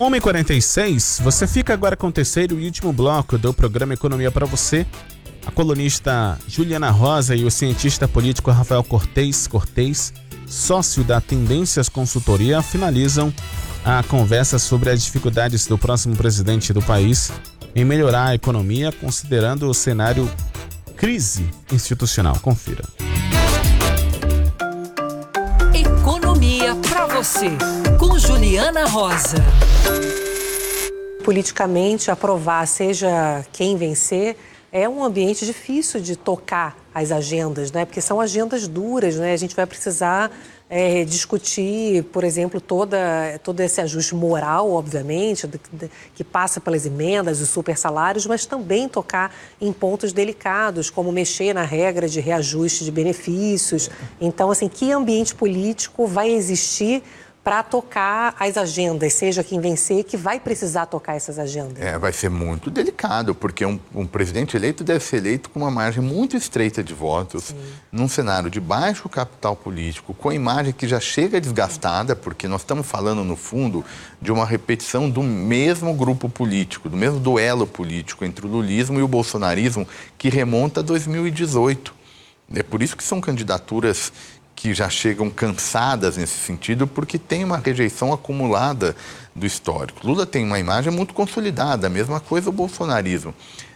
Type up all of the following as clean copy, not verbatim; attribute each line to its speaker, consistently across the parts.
Speaker 1: 1h46, você fica agora com o terceiro e último bloco do programa Economia para você. A colunista Juliana Rosa e o cientista político Rafael Cortez, sócio da Tendências Consultoria, finalizam a conversa sobre as dificuldades do próximo presidente do país em melhorar a economia, considerando o cenário crise institucional. Confira.
Speaker 2: Economia para você, com Juliana Rosa.
Speaker 3: Politicamente, aprovar, seja quem vencer, é um ambiente difícil de tocar as agendas, né? Porque são agendas duras, né? A gente vai precisar discutir, por exemplo, todo esse ajuste moral, obviamente, que passa pelas emendas, os supersalários, mas também tocar em pontos delicados, como mexer na regra de reajuste de benefícios. Então, assim, que ambiente político vai existir para tocar as agendas, seja quem vencer, que vai precisar tocar essas agendas?
Speaker 4: Vai ser muito delicado, porque um presidente eleito deve ser eleito com uma margem muito estreita de votos, sim, num cenário de baixo capital político, com a imagem que já chega desgastada, porque nós estamos falando, no fundo, de uma repetição do mesmo grupo político, do mesmo duelo político entre o lulismo e o bolsonarismo, que remonta a 2018. É por isso que são candidaturas que já chegam cansadas nesse sentido, porque tem uma rejeição acumulada do histórico. Lula tem uma imagem muito consolidada, a mesma coisa o bolsonarismo.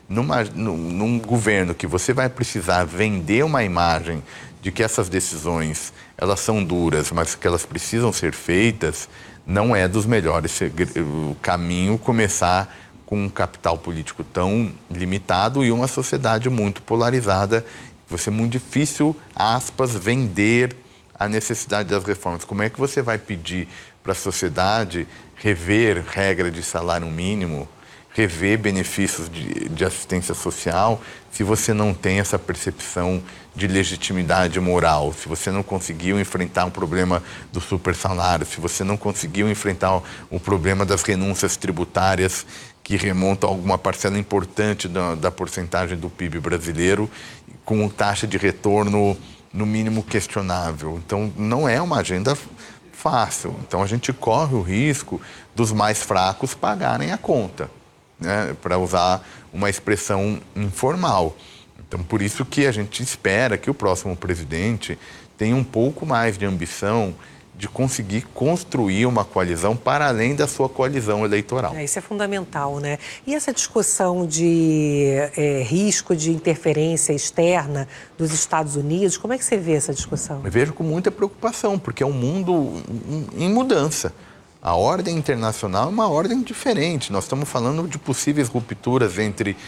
Speaker 4: Num governo que você vai precisar vender uma imagem de que essas decisões, elas são duras, mas que elas precisam ser feitas, não é dos melhores o caminho começar com um capital político tão limitado e uma sociedade muito polarizada. Vai ser muito difícil, aspas, vender a necessidade das reformas. Como é que você vai pedir para a sociedade rever regra de salário mínimo, rever benefícios de assistência social, se você não tem essa percepção de legitimidade moral, se você não conseguiu enfrentar o problema do supersalário, se você não conseguiu enfrentar o problema das renúncias tributárias que remontam a alguma parcela importante da porcentagem do PIB brasileiro, com taxa de retorno, no mínimo, questionável. Então, não é uma agenda fácil. Então, a gente corre o risco dos mais fracos pagarem a conta, né? Para usar uma expressão informal. Então, por isso que a gente espera que o próximo presidente tenha um pouco mais de ambição de conseguir construir uma coalizão para além da sua coalizão eleitoral.
Speaker 3: Isso é fundamental, né? E essa discussão de risco de interferência externa dos Estados Unidos, como é que você vê essa discussão?
Speaker 4: Eu vejo com muita preocupação, porque é um mundo em mudança. A ordem internacional é uma ordem diferente. Nós estamos falando de possíveis rupturas entre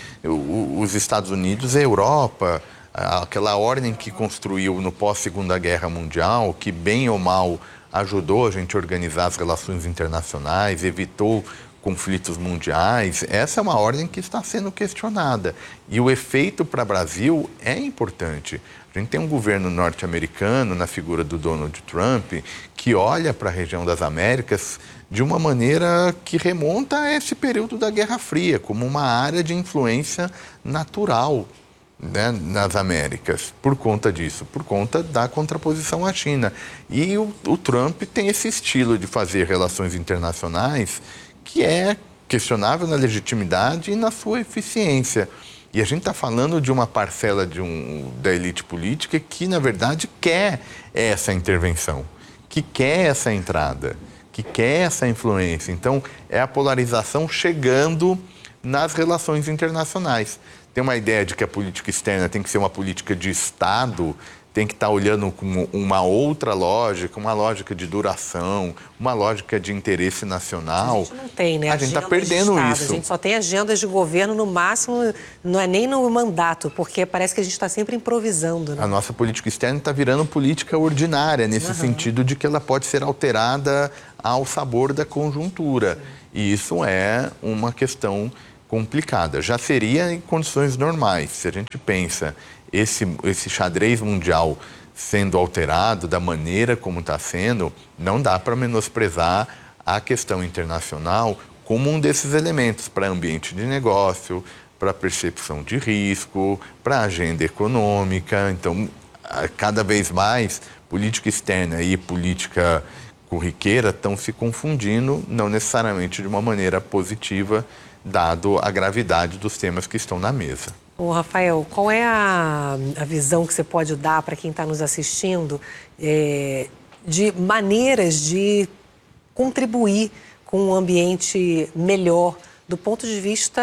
Speaker 4: os Estados Unidos e a Europa, aquela ordem que construiu no pós-Segunda Guerra Mundial, que bem ou mal ajudou a gente a organizar as relações internacionais, evitou conflitos mundiais. Essa é uma ordem que está sendo questionada. E o efeito para o Brasil é importante. A gente tem um governo norte-americano, na figura do Donald Trump, que olha para a região das Américas de uma maneira que remonta a esse período da Guerra Fria, como uma área de influência natural, né, nas Américas, por conta disso, por conta da contraposição à China. E o Trump tem esse estilo de fazer relações internacionais que é questionável na legitimidade e na sua eficiência. E a gente está falando de uma parcela da elite política que, na verdade, quer essa intervenção, que quer essa entrada, que quer essa influência. Então, é a polarização chegando nas relações internacionais. Tem uma ideia de que a política externa tem que ser uma política de Estado, tem que estar olhando com uma outra lógica, uma lógica de duração, uma lógica de interesse nacional.
Speaker 3: A gente não tem, né?
Speaker 4: A gente está perdendo isso.
Speaker 3: A gente só tem agendas de governo, no máximo, não é nem no mandato, porque parece que a gente está sempre improvisando, né?
Speaker 4: A nossa política externa está virando política ordinária, nesse sentido de que ela pode ser alterada ao sabor da conjuntura. E isso é uma questão complicada. Já seria em condições normais. Se a gente pensa esse xadrez mundial sendo alterado da maneira como está sendo, não dá para menosprezar a questão internacional como um desses elementos para ambiente de negócio, para percepção de risco, para agenda econômica. Então, cada vez mais, política externa e política corriqueira estão se confundindo, não necessariamente de uma maneira positiva, dado a gravidade dos temas que estão na mesa.
Speaker 3: Ô, Rafael, qual é a visão que você pode dar para quem está nos assistindo de maneiras de contribuir com um ambiente melhor do ponto de vista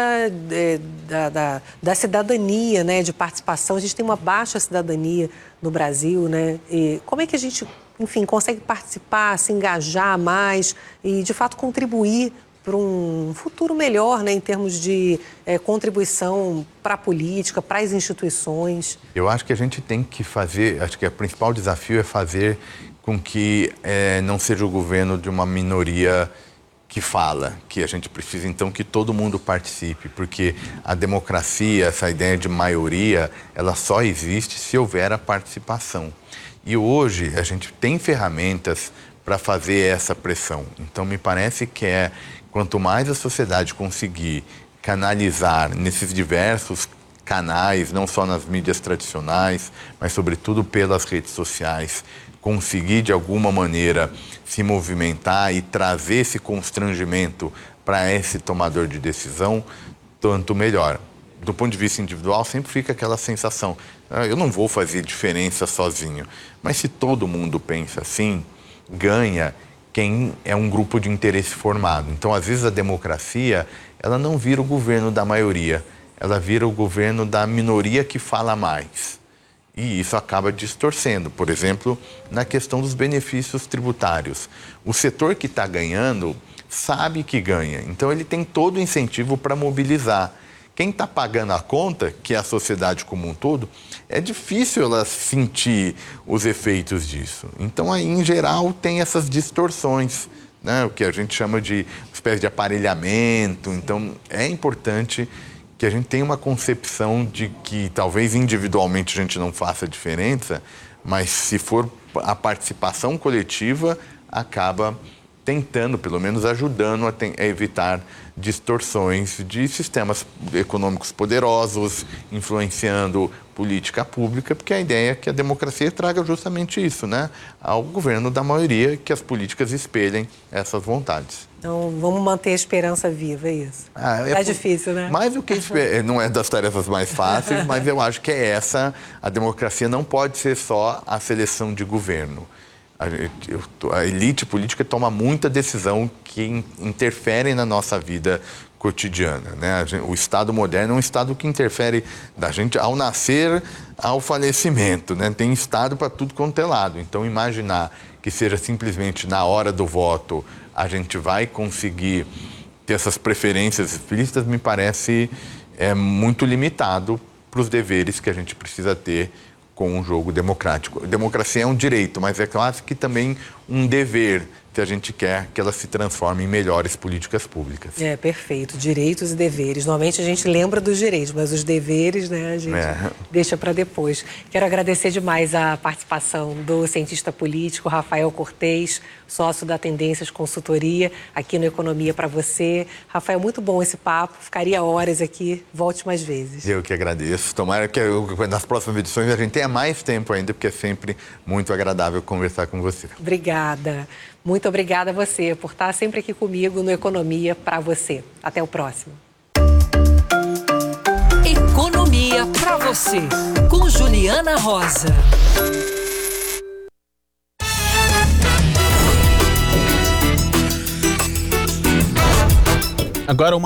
Speaker 3: da cidadania, né, de participação? A gente tem uma baixa cidadania no Brasil, né? E como é que a gente, enfim, consegue participar, se engajar mais e, de fato, contribuir para um futuro melhor, né, em termos de contribuição para a política, para as instituições?
Speaker 4: Eu acho que a gente tem que fazer, acho que o principal desafio é fazer com que não seja o governo de uma minoria que fala, que a gente precisa então que todo mundo participe, porque a democracia, essa ideia de maioria, ela só existe se houver a participação. E hoje a gente tem ferramentas para fazer essa pressão. Então me parece que quanto mais a sociedade conseguir canalizar nesses diversos canais, não só nas mídias tradicionais, mas sobretudo pelas redes sociais, conseguir de alguma maneira se movimentar e trazer esse constrangimento para esse tomador de decisão, tanto melhor. Do ponto de vista individual, sempre fica aquela sensação, eu não vou fazer diferença sozinho. Mas se todo mundo pensa assim, ganha quem é um grupo de interesse formado. Então, às vezes, a democracia, ela não vira o governo da maioria, ela vira o governo da minoria que fala mais. E isso acaba distorcendo, por exemplo, na questão dos benefícios tributários. O setor que está ganhando sabe que ganha, então ele tem todo o incentivo para mobilizar. Quem está pagando a conta, que é a sociedade como um todo, é difícil ela sentir os efeitos disso. Então, aí, em geral, tem essas distorções, né? O que a gente chama de espécie de aparelhamento. Então, é importante que a gente tenha uma concepção de que talvez individualmente a gente não faça diferença, mas se for a participação coletiva, acaba tentando, pelo menos ajudando a evitar distorções de sistemas econômicos poderosos, influenciando política pública, porque a ideia é que a democracia traga justamente isso, né? Ao governo da maioria, que as políticas espelhem essas vontades.
Speaker 3: Então, vamos manter a esperança viva, é isso? É difícil, né?
Speaker 4: Mais do que não é das tarefas mais fáceis, mas eu acho que a democracia não pode ser só a seleção de governo. A elite política toma muita decisão que interfere na nossa vida cotidiana, né? O Estado moderno é um Estado que interfere da gente ao nascer ao falecimento, né? Tem Estado para tudo quanto é lado. Então, imaginar que seja simplesmente na hora do voto a gente vai conseguir ter essas preferências explícitas, me parece muito limitado para os deveres que a gente precisa ter com um jogo democrático. A democracia é um direito, mas é claro que também um dever, se a gente quer que ela se transforme em melhores políticas públicas.
Speaker 3: Perfeito. Direitos e deveres. Normalmente a gente lembra dos direitos, mas os deveres, né, a gente deixa para depois. Quero agradecer demais a participação do cientista político Rafael Cortez, sócio da Tendências Consultoria, aqui no Economia para você. Rafael, muito bom esse papo. Ficaria horas aqui. Volte mais vezes.
Speaker 4: Eu que agradeço. Tomara que nas próximas edições a gente tenha mais tempo ainda, porque é sempre muito agradável conversar com você.
Speaker 3: Obrigada. Muito obrigada a você por estar sempre aqui comigo no Economia para você. Até o próximo.
Speaker 2: Economia para você, com Juliana Rosa.
Speaker 1: Agora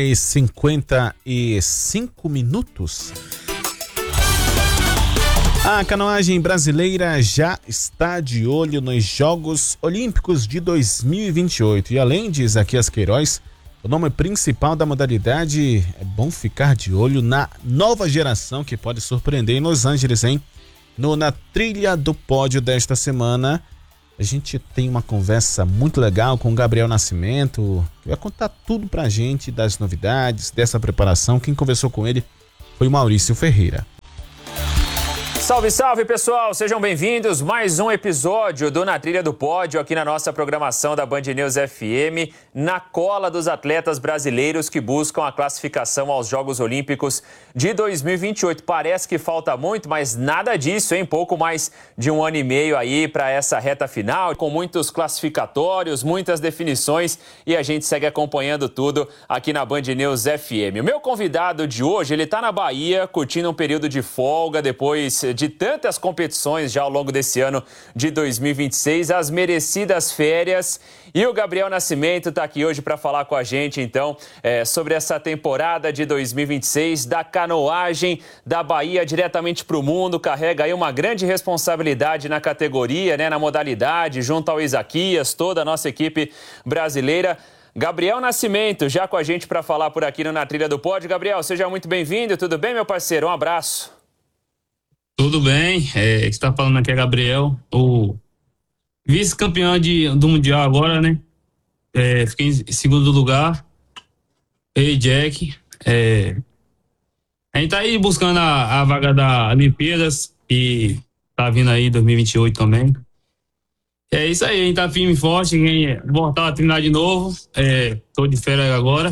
Speaker 1: 1h55. A canoagem brasileira já está de olho nos Jogos Olímpicos de 2028. E além de Isaquias Queiroz, o nome principal da modalidade, é bom ficar de olho na nova geração que pode surpreender em Los Angeles, hein? Na trilha do pódio desta semana, a gente tem uma conversa muito legal com o Gabriel Nascimento, que vai contar tudo pra gente das novidades, dessa preparação. Quem conversou com ele foi o Maurício Ferreira.
Speaker 5: Salve, salve, pessoal! Sejam bem-vindos. Mais um episódio do Na Trilha do Pódio aqui na nossa programação da Band News FM, na cola dos atletas brasileiros que buscam a classificação aos Jogos Olímpicos de 2028. Parece que falta muito, mas nada disso, hein? Pouco mais de um ano e meio aí para essa reta final, com muitos classificatórios, muitas definições, e a gente segue acompanhando tudo aqui na Band News FM. O meu convidado de hoje, ele tá na Bahia, curtindo um período de folga depois de tantas competições já ao longo desse ano de 2026, as merecidas férias. E o Gabriel Nascimento está aqui hoje para falar com a gente, então, sobre essa temporada de 2026 da canoagem da Bahia diretamente para o mundo. Carrega aí uma grande responsabilidade na categoria, né, na modalidade, junto ao Isaquias, toda a nossa equipe brasileira. Gabriel Nascimento, já com a gente para falar por aqui no Na Trilha do Pódio. Gabriel, seja muito bem-vindo. Tudo bem, meu parceiro? Um abraço.
Speaker 6: Tudo bem, que você está falando aqui é Gabriel, o vice-campeão do Mundial agora, né? Fiquei em segundo lugar, eu e Jack. A gente tá aí buscando a vaga da Olimpíadas, e tá vindo aí 2028 também. É isso aí, a gente tá firme e forte, voltar a treinar de novo, tô de férias agora,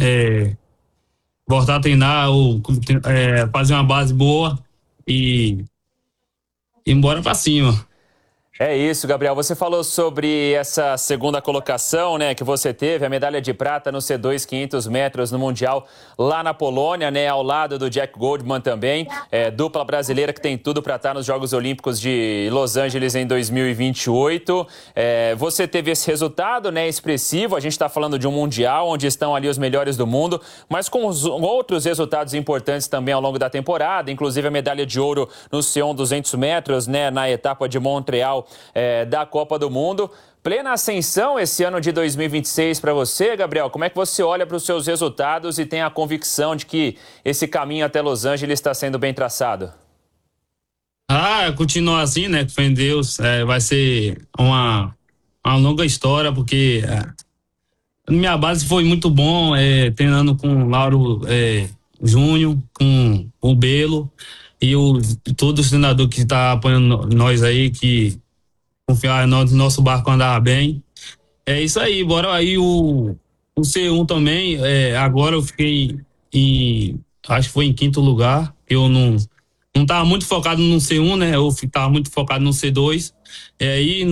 Speaker 6: voltar a treinar, fazer uma base boa, e embora pra cima.
Speaker 5: É isso, Gabriel. Você falou sobre essa segunda colocação, né, que você teve, a medalha de prata no C2 500 metros no Mundial lá na Polônia, né, ao lado do Jack Goldman também, dupla brasileira que tem tudo para estar nos Jogos Olímpicos de Los Angeles em 2028. Você teve esse resultado, né, expressivo. A gente está falando de um Mundial onde estão ali os melhores do mundo, mas com outros resultados importantes também ao longo da temporada, inclusive a medalha de ouro no C1 200 metros, né, na etapa de Montreal da Copa do Mundo. Plena ascensão esse ano de 2026 para você, Gabriel. Como é que você olha para os seus resultados e tem a convicção de que esse caminho até Los Angeles está sendo bem traçado?
Speaker 6: Continuar assim, né? Com Deus, vai ser uma longa história, porque minha base foi muito bom, treinando com o Lauro Júnior, com o Belo e todos os treinadores que estão apoiando nós aí, que confiar no nosso barco andar bem. É isso aí, bora aí o C1 também. Agora eu fiquei acho que foi em quinto lugar. Eu não estava muito focado no C1, né? Eu estava muito focado no C2. Aí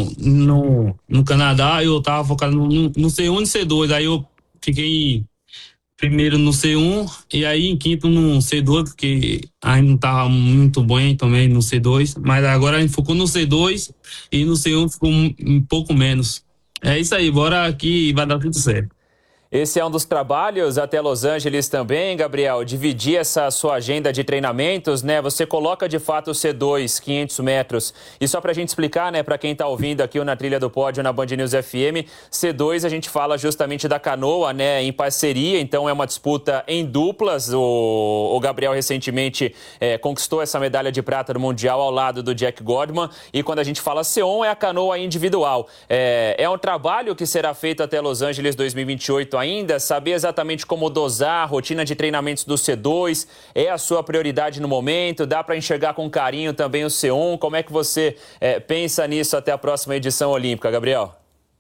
Speaker 6: no Canadá eu estava focado no C1 e no C2. Aí eu fiquei primeiro no C1 e aí em quinto no C2, porque ainda não estava muito bem também no C2, mas agora a gente focou no C2 e no C1 ficou um pouco menos. É isso aí, bora aqui e vai dar tudo certo.
Speaker 5: Esse é um dos trabalhos até Los Angeles também, Gabriel, dividir essa sua agenda de treinamentos, né? Você coloca de fato o C2, 500 metros. E só pra gente explicar, né, pra quem tá ouvindo aqui na Trilha do Pódio na Band News FM, C2 a gente fala justamente da canoa, né, em parceria, então é uma disputa em duplas. O Gabriel recentemente conquistou essa medalha de prata no Mundial ao lado do Jack Goldman. E quando a gente fala C1 é a canoa individual. É um trabalho que será feito até Los Angeles 2028 ainda, saber exatamente como dosar a rotina de treinamentos do C2, é a sua prioridade no momento, dá para enxergar com carinho também o C1, como é que você pensa nisso até a próxima edição olímpica, Gabriel?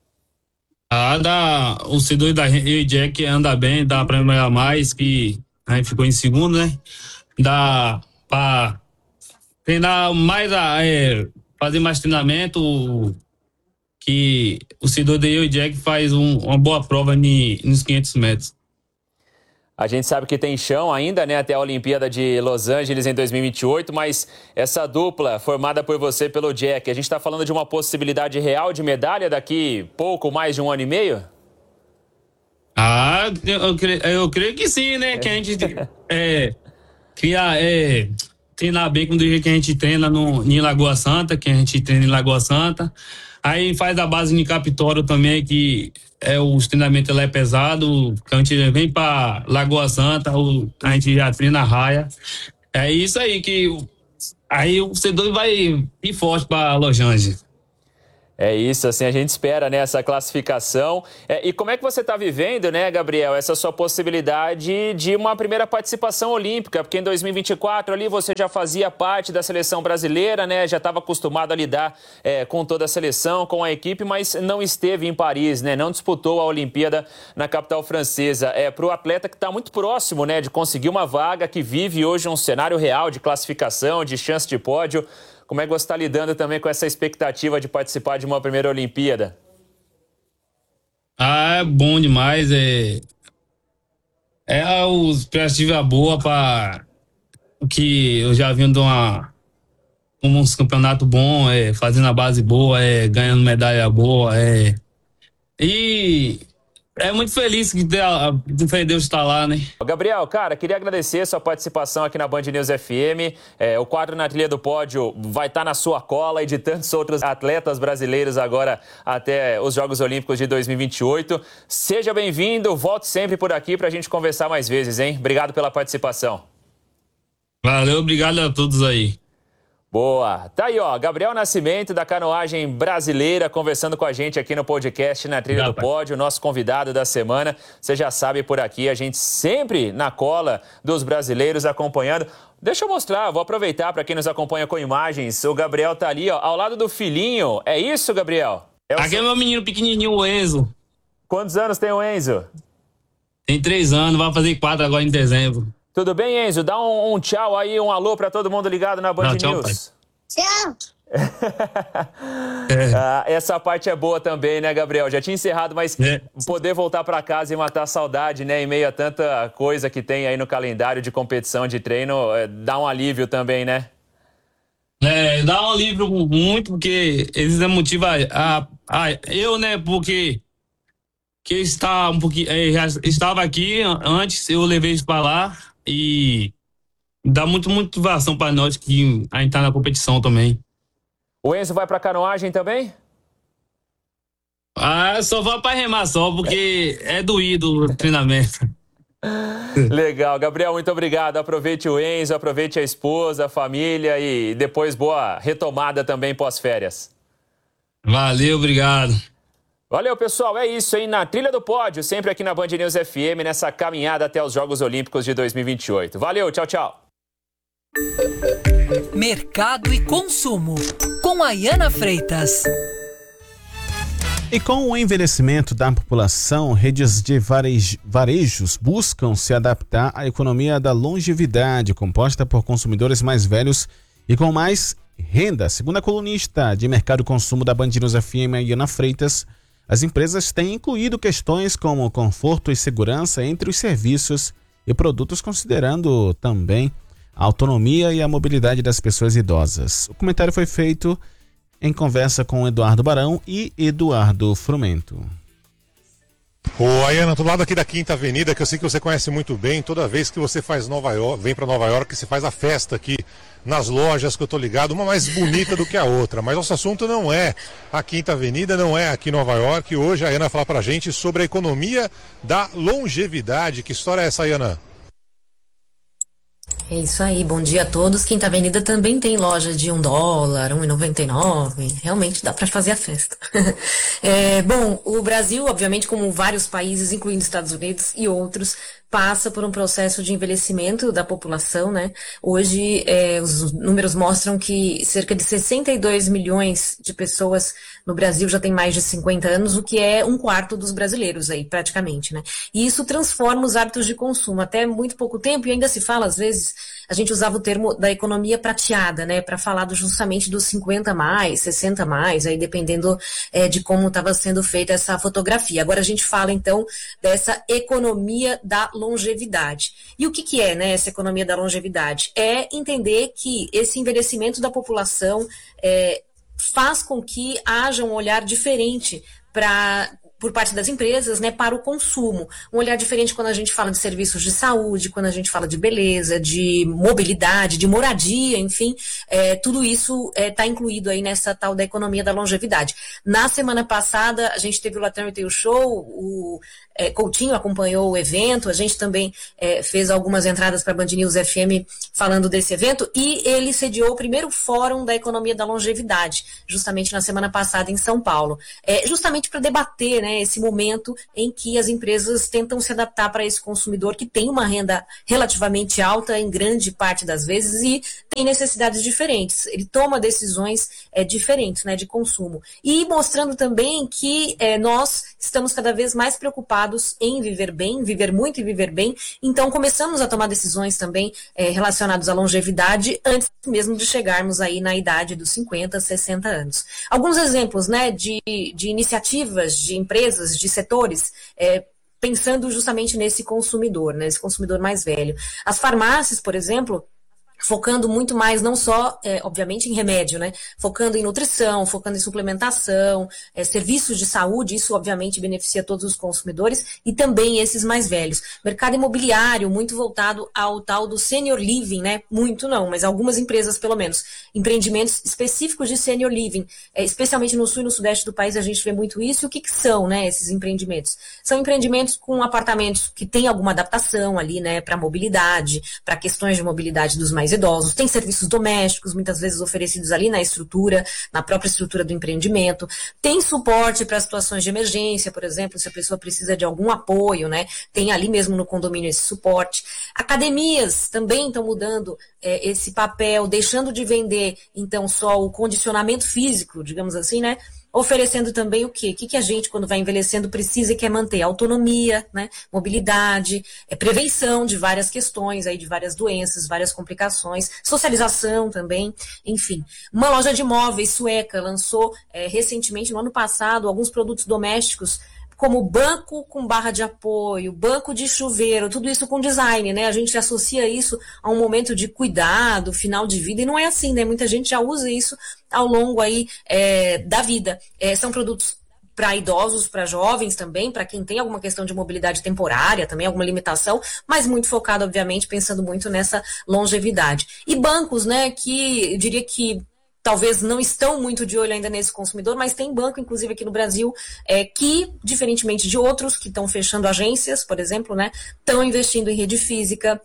Speaker 6: O C2 da eu e Jack anda bem, dá para melhorar mais, que a gente ficou em segundo, né? Dá para treinar mais, fazer mais treinamento, que o C2 da eu e Jack faz uma boa prova nos 500 metros.
Speaker 5: A gente sabe que tem chão ainda, né, até a Olimpíada de Los Angeles em 2028, mas essa dupla formada por você e pelo Jack, a gente está falando de uma possibilidade real de medalha daqui pouco mais de um ano e meio?
Speaker 6: Eu creio que sim, né? Que a gente treinar bem com o jeito que a gente treina em Lagoa Santa, que a gente treina em Lagoa Santa. Aí faz a base em Capitólio também, que os treinamentos lá é pesado, que a gente vem para Lagoa Santa, a gente já treina a raia. É isso aí, que aí o C2 vai ir forte para Los Angeles.
Speaker 5: É isso, assim, a gente espera, né, essa classificação. E como é que você está vivendo, né, Gabriel, essa sua possibilidade de uma primeira participação olímpica? Porque em 2024 ali você já fazia parte da seleção brasileira, né, já estava acostumado a lidar com toda a seleção, com a equipe, mas não esteve em Paris, né, não disputou a Olimpíada na capital francesa. Para o atleta que está muito próximo, né, de conseguir uma vaga, que vive hoje um cenário real de classificação, de chance de pódio. Como é que você está lidando também com essa expectativa de participar de uma primeira Olimpíada?
Speaker 6: É bom demais. A expectativa boa para o que eu já vim de uns campeonatos bons, fazendo a base boa, ganhando medalha boa. E muito feliz que Deus está lá, né?
Speaker 5: Gabriel, cara, queria agradecer a sua participação aqui na Band News FM. O quadro Na Trilha do Pódio vai estar na sua cola e de tantos outros atletas brasileiros agora até os Jogos Olímpicos de 2028. Seja bem-vindo, volte sempre por aqui para a gente conversar mais vezes, hein? Obrigado pela participação.
Speaker 6: Valeu, obrigado a todos aí.
Speaker 5: Boa. Tá aí, ó, Gabriel Nascimento, da canoagem brasileira, conversando com a gente aqui no podcast Na Trilha do Pódio, nosso convidado da semana. Você já sabe, por aqui, a gente sempre na cola dos brasileiros acompanhando. Deixa eu mostrar, vou aproveitar para quem nos acompanha com imagens. O Gabriel tá ali, ó, ao lado do filhinho. É isso, Gabriel?
Speaker 6: Aqui é meu menino pequenininho, o Enzo.
Speaker 5: Quantos anos tem o Enzo?
Speaker 6: Tem 3 anos, vai fazer 4 agora em dezembro.
Speaker 5: Tudo bem, Enzo? Dá um tchau aí, um alô para todo mundo ligado na Band News.
Speaker 7: Tchau.
Speaker 5: Essa parte é boa também, né, Gabriel? Já tinha encerrado, mas poder voltar para casa e matar a saudade, né, em meio a tanta coisa que tem aí no calendário de competição, de treino, dá um alívio também, né?
Speaker 6: Dá um alívio muito, porque eles motivam eu, né, porque que está um pouquinho, já estava aqui antes, eu levei isso para lá e dá muita motivação para nós que a gente tá na competição também.
Speaker 5: O Enzo vai para canoagem também?
Speaker 6: Só vou para remar só, porque é doído o treinamento.
Speaker 5: Legal, Gabriel, muito obrigado. Aproveite o Enzo, aproveite a esposa, a família e depois boa retomada também pós-férias.
Speaker 6: Valeu, obrigado.
Speaker 5: Valeu, pessoal. É isso, hein? Na Trilha do Pódio, sempre aqui na Band News FM, nessa caminhada até os Jogos Olímpicos de 2028. Valeu, tchau, tchau.
Speaker 2: Mercado e consumo, com Ayana Freitas.
Speaker 1: E com o envelhecimento da população, redes de varejos buscam se adaptar à economia da longevidade, composta por consumidores mais velhos e com mais renda. Segundo a colunista de Mercado e Consumo da Band News FM, Ayana Freitas, as empresas têm incluído questões como conforto e segurança entre os serviços e produtos, considerando também a autonomia e a mobilidade das pessoas idosas. O comentário foi feito em conversa com Eduardo Barão e Eduardo Frumento.
Speaker 8: Ayana, do lado aqui da Quinta Avenida, que eu sei que você conhece muito bem, toda vez que você vem para Nova York, você faz a festa aqui nas lojas que eu tô ligado, uma mais bonita do que a outra. Mas nosso assunto não é a Quinta Avenida, não é aqui em Nova York. Hoje a Ayana vai falar pra gente sobre a economia da longevidade. Que história é essa, Ayana?
Speaker 7: É isso aí, bom dia a todos. Quinta Avenida também tem loja de $1, R$1,99. Realmente dá para fazer a festa. Bom, o Brasil, obviamente, como vários países, incluindo Estados Unidos e outros, passa por um processo de envelhecimento da população, né? Hoje, os números mostram que cerca de 62 milhões de pessoas no Brasil já têm mais de 50 anos, o que é 1/4 dos brasileiros aí, praticamente, né? E isso transforma os hábitos de consumo. Até muito pouco tempo, e ainda se fala, às vezes, a gente usava o termo da economia prateada, né? Para falar justamente dos 50 mais, 60 mais, aí dependendo de como estava sendo feita essa fotografia. Agora a gente fala, então, dessa economia da longevidade. E o que é, né, essa economia da longevidade? É entender que esse envelhecimento da população faz com que haja um olhar diferente para por parte das empresas, né, para o consumo. Um olhar diferente quando a gente fala de serviços de saúde, quando a gente fala de beleza, de mobilidade, de moradia, enfim, tudo isso está incluído aí nessa tal da economia da longevidade. Na semana passada, a gente teve o Latam Retail Show, o Coutinho acompanhou o evento, a gente também fez algumas entradas para a Band News FM falando desse evento, e ele sediou o primeiro fórum da economia da longevidade, justamente na semana passada em São Paulo, justamente para debater, né, esse momento em que as empresas tentam se adaptar para esse consumidor que tem uma renda relativamente alta em grande parte das vezes e tem necessidades diferentes, ele toma decisões diferentes, né, de consumo, e mostrando também que nós estamos cada vez mais preocupados em viver bem, viver muito e viver bem, então começamos a tomar decisões também relacionadas à longevidade antes mesmo de chegarmos aí na idade dos 50, 60 anos. Alguns exemplos, né, de iniciativas, de empresas, de setores, pensando justamente nesse consumidor, né, esse consumidor mais velho. As farmácias, por exemplo, focando muito mais, não só, obviamente, em remédio, né? Focando em nutrição, focando em suplementação, serviços de saúde, isso obviamente beneficia todos os consumidores e também esses mais velhos. Mercado imobiliário, muito voltado ao tal do senior living, né? Muito não, mas algumas empresas, pelo menos. Empreendimentos específicos de senior living, especialmente no sul e no sudeste do país, a gente vê muito isso. E o que são, né, esses empreendimentos? São empreendimentos com apartamentos que têm alguma adaptação ali, né, para mobilidade, para questões de mobilidade dos mais idosos, tem serviços domésticos, muitas vezes oferecidos ali na estrutura, na própria estrutura do empreendimento, tem suporte para situações de emergência, por exemplo, se a pessoa precisa de algum apoio, né, tem ali mesmo no condomínio esse suporte. Academias também estão mudando esse papel, deixando de vender, então, só o condicionamento físico, digamos assim, né, oferecendo também o quê? O que a gente, quando vai envelhecendo, precisa e quer manter? Autonomia, né? Mobilidade, prevenção de várias questões, aí, de várias doenças, várias complicações, socialização também, enfim. Uma loja de móveis sueca lançou recentemente, no ano passado, alguns produtos domésticos, como banco com barra de apoio, banco de chuveiro, tudo isso com design, né? A gente associa isso a um momento de cuidado, final de vida, e não é assim, né? Muita gente já usa isso ao longo aí da vida. São produtos para idosos, para jovens também, para quem tem alguma questão de mobilidade temporária, também alguma limitação, mas muito focado, obviamente, pensando muito nessa longevidade. E bancos, né, que eu diria que talvez não estão muito de olho ainda nesse consumidor, mas tem banco, inclusive aqui no Brasil, que, diferentemente de outros que estão fechando agências, por exemplo, né, estão investindo em rede física,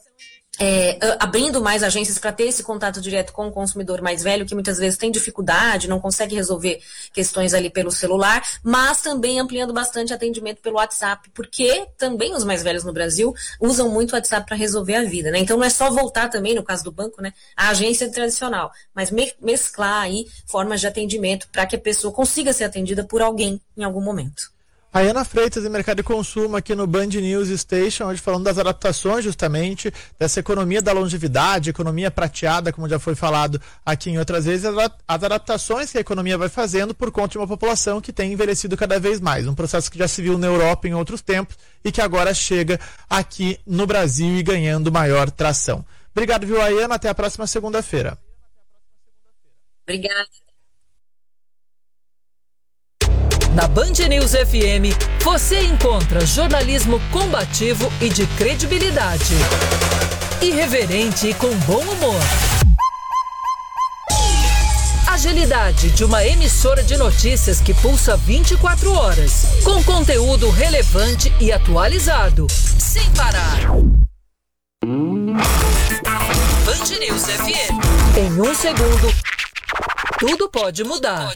Speaker 7: abrindo mais agências para ter esse contato direto com o consumidor mais velho, que muitas vezes tem dificuldade, não consegue resolver questões ali pelo celular, mas também ampliando bastante atendimento pelo WhatsApp, porque também os mais velhos no Brasil usam muito o WhatsApp para resolver a vida, né? Então não é só voltar também, no caso do banco, né, à agência tradicional, mas mesclar aí formas de atendimento para que a pessoa consiga ser atendida por alguém em algum momento.
Speaker 9: A Ana Freitas, em Mercado e Consumo, aqui no Band News Station, hoje falando das adaptações justamente, dessa economia da longevidade, economia prateada, como já foi falado aqui em outras vezes, as adaptações que a economia vai fazendo por conta de uma população que tem envelhecido cada vez mais. Um processo que já se viu na Europa em outros tempos e que agora chega aqui no Brasil e ganhando maior tração. Obrigado, viu, Ana? Até a próxima segunda-feira.
Speaker 7: Obrigada.
Speaker 2: Na Band News FM, você encontra jornalismo combativo e de credibilidade. Irreverente e com bom humor. Agilidade de uma emissora de notícias que pulsa 24 horas, com conteúdo relevante e atualizado, sem parar. Band News FM. Em um segundo, tudo pode mudar.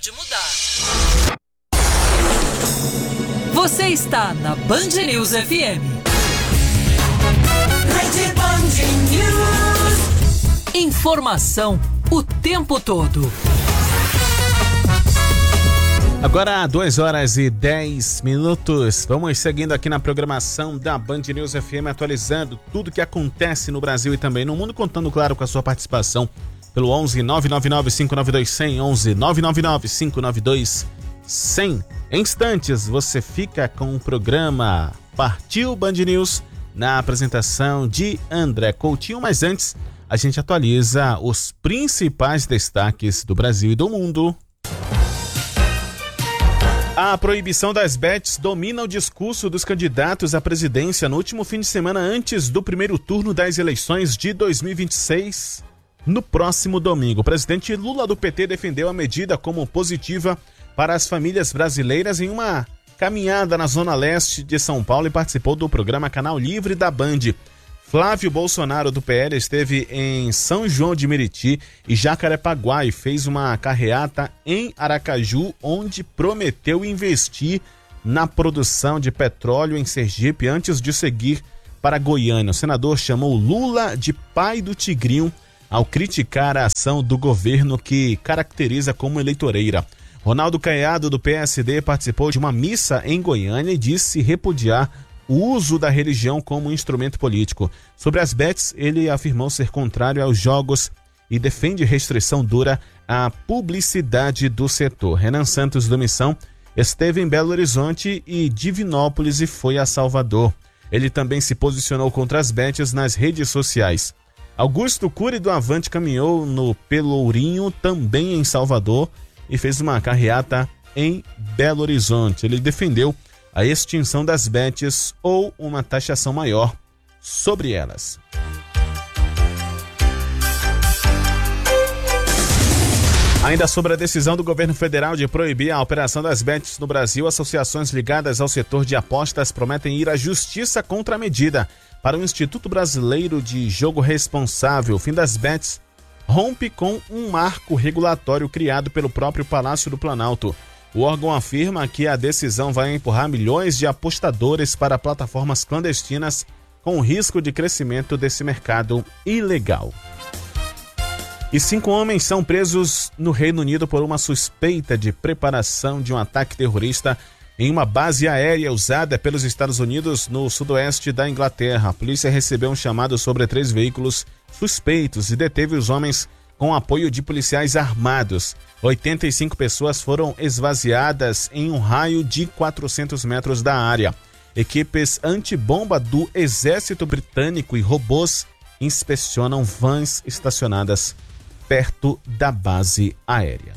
Speaker 2: Você está na Band News FM. Rede Band News. Informação o tempo todo.
Speaker 1: Agora 2h10. Vamos seguindo aqui na programação da Band News FM, atualizando tudo que acontece no Brasil e também no mundo, contando, claro, com a sua participação pelo 11 999 592 100, 11 999 592 100. Em instantes, você fica com o programa Partiu Band News na apresentação de André Coutinho, mas antes a gente atualiza os principais destaques do Brasil e do mundo. A proibição das bets domina o discurso dos candidatos à presidência no último fim de semana antes do primeiro turno das eleições de 2026. No próximo domingo, o presidente Lula do PT defendeu a medida como positiva para as famílias brasileiras em uma caminhada na zona leste de São Paulo e participou do programa Canal Livre da Band. Flávio Bolsonaro do PL esteve em São João de Meriti e Jacarepaguá e fez uma carreata em Aracaju, onde prometeu investir na produção de petróleo em Sergipe antes de seguir para Goiânia. O senador chamou Lula de pai do Tigrinho ao criticar a ação do governo que caracteriza como eleitoreira. Ronaldo Caiado, do PSD, participou de uma missa em Goiânia e disse repudiar o uso da religião como instrumento político. Sobre as bets, ele afirmou ser contrário aos jogos e defende restrição dura à publicidade do setor. Renan Santos, do Missão, esteve em Belo Horizonte e Divinópolis e foi a Salvador. Ele também se posicionou contra as bets nas redes sociais. Augusto Cury, do Avante, caminhou no Pelourinho, também em Salvador, e fez uma carreata em Belo Horizonte. Ele defendeu a extinção das bets ou uma taxação maior sobre elas. Ainda sobre a decisão do governo federal de proibir a operação das bets no Brasil, associações ligadas ao setor de apostas prometem ir à justiça contra a medida. Para o Instituto Brasileiro de Jogo Responsável, o fim das bets rompe com um marco regulatório criado pelo próprio Palácio do Planalto. O órgão afirma que a decisão vai empurrar milhões de apostadores para plataformas clandestinas, com o risco de crescimento desse mercado ilegal. E 5 homens são presos no Reino Unido por uma suspeita de preparação de um ataque terrorista em uma base aérea usada pelos Estados Unidos no sudoeste da Inglaterra. A polícia recebeu um chamado sobre 3 veículos suspeitos e deteve os homens com apoio de policiais armados. 85 pessoas foram esvaziadas em um raio de 400 metros da área. Equipes antibomba do Exército Britânico e robôs inspecionam vans estacionadas perto da base aérea.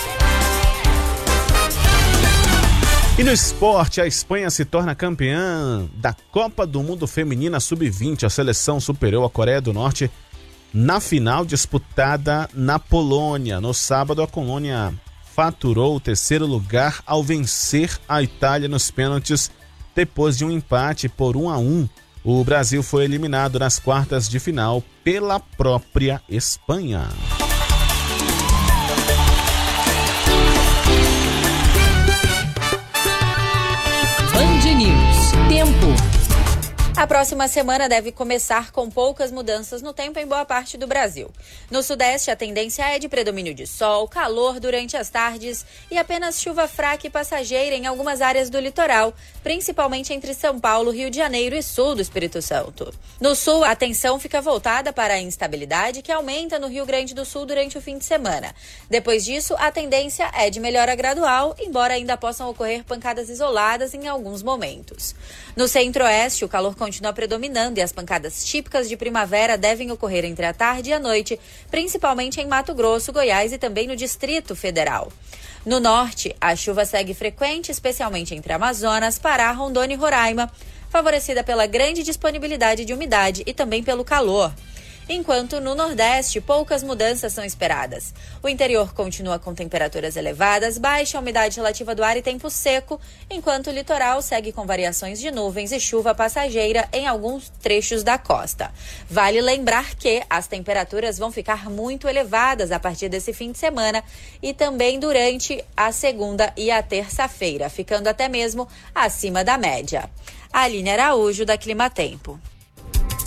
Speaker 1: E no esporte, a Espanha se torna campeã da Copa do Mundo Feminina Sub-20. A seleção superou a Coreia do Norte na final disputada na Polônia. No sábado, a Colônia faturou o 3º lugar ao vencer a Itália nos pênaltis depois de um empate por 1-1. O Brasil foi eliminado nas quartas de final pela própria Espanha.
Speaker 2: Band News. Tempo.
Speaker 10: A próxima semana deve começar com poucas mudanças no tempo em boa parte do Brasil. No Sudeste, a tendência é de predomínio de sol, calor durante as tardes e apenas chuva fraca e passageira em algumas áreas do litoral, principalmente entre São Paulo, Rio de Janeiro e sul do Espírito Santo. No sul, a atenção fica voltada para a instabilidade que aumenta no Rio Grande do Sul durante o fim de semana. Depois disso, a tendência é de melhora gradual, embora ainda possam ocorrer pancadas isoladas em alguns momentos. No Centro-Oeste, o calor continua predominando e as pancadas típicas de primavera devem ocorrer entre a tarde e a noite, principalmente em Mato Grosso, Goiás e também no Distrito Federal. No Norte, a chuva segue frequente, especialmente entre Amazonas, Pará, Rondônia e Roraima, favorecida pela grande disponibilidade de umidade e também pelo calor. Enquanto no Nordeste, poucas mudanças são esperadas. O interior continua com temperaturas elevadas, baixa umidade relativa do ar e tempo seco, enquanto o litoral segue com variações de nuvens e chuva passageira em alguns trechos da costa. Vale lembrar que as temperaturas vão ficar muito elevadas a partir desse fim de semana e também durante a segunda e a terça-feira, ficando até mesmo acima da média. Aline Araújo, da Climatempo.